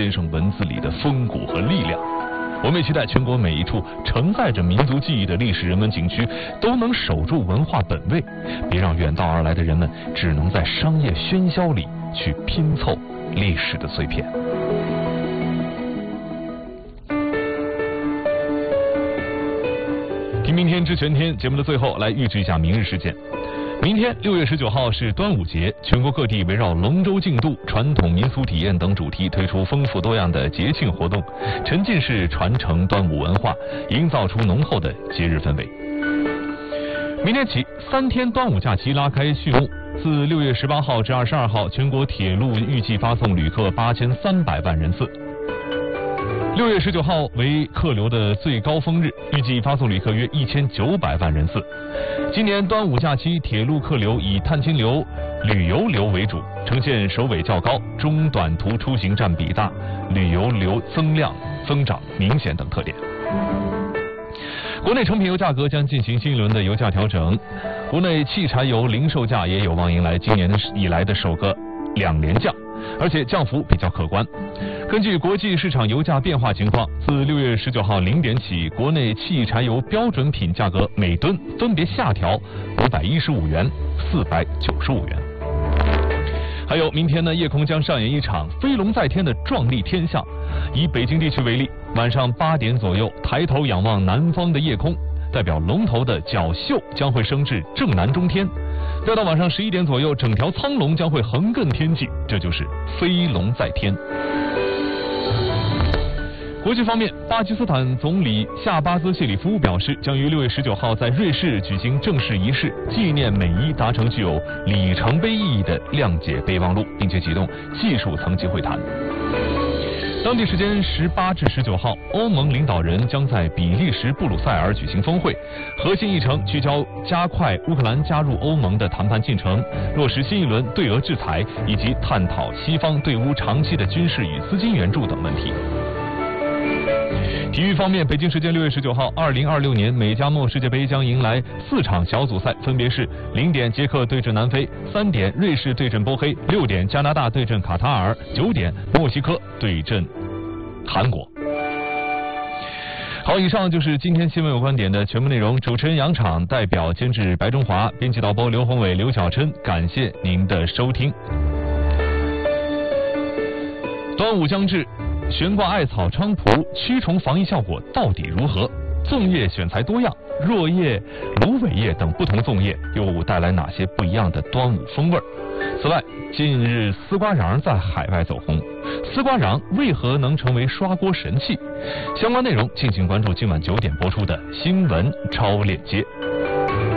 先生文字里的风骨和力量。我们也期待全国每一处承载着民族记忆的历史人文景区都能守住文化本位，别让远道而来的人们只能在商业喧嚣里去拼凑历史的碎片。听明天知全天节目的最后，来预知一下明日事件。明天6月19号是端午节，全国各地围绕龙舟竞渡、传统民俗体验等主题推出丰富多样的节庆活动，沉浸式传承端午文化，营造出浓厚的节日氛围。明天起3天端午假期拉开序幕，自6月18号至22号，全国铁路预计发送旅客8300万人次。6月19号为客流的最高峰日，预计发送旅客约1900万人次。今年端午假期铁路客流以探亲流、旅游流为主，呈现首尾较高、中短途出行占比大、旅游流增长明显等特点。国内成品油价格将进行新一轮的油价调整，国内汽柴油零售价也有望迎来今年以来的首个2连降，而且降幅比较可观。根据国际市场油价变化情况，自6月19号0点起，国内汽柴油标准品价格每吨分别下调515元、495元。还有明天呢，夜空将上演一场飞龙在天的壮丽天象。以北京地区为例，晚上8点左右，抬头仰望南方的夜空，代表龙头的角宿将会升至正南中天。再到晚上11点左右，整条苍龙将会横亘天际，这就是飞龙在天。国际方面，巴基斯坦总理夏巴兹谢里夫表示，将于6月19号在瑞士举行正式仪式，纪念美伊达成具有里程碑意义的谅解备忘录，并且启动技术层级会谈。当地时间18至19号，欧盟领导人将在比利时布鲁塞尔举行峰会，核心议程聚焦加快乌克兰加入欧盟的谈判进程，落实新一轮对俄制裁，以及探讨西方对乌长期的军事与资金援助等问题。体育方面，北京时间6月19号，2026年美加墨世界杯将迎来4场小组赛，分别是0点捷克对阵南非，3点瑞士对阵波黑，6点加拿大对阵卡塔尔，9点墨西哥对阵韩国。好，以上就是今天新闻有观点的全部内容。主持人杨昶，代表监制白中华，编辑导播刘宏伟、刘小琛，感谢您的收听。端午将至，悬挂艾草菖蒲，驱虫防疫效果到底如何？粽叶选材多样，箬叶、芦苇叶等不同粽叶又带来哪些不一样的端午风味？此外，近日丝瓜瓤在海外走红，丝瓜瓤为何能成为刷锅神器？相关内容敬请关注今晚9点播出的新闻超链接。